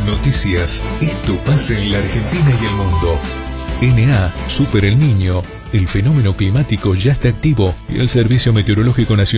Noticias. Esto pasa en la Argentina y el mundo. NA Super El Niño. El fenómeno climático ya está activo y el Servicio Meteorológico Nacional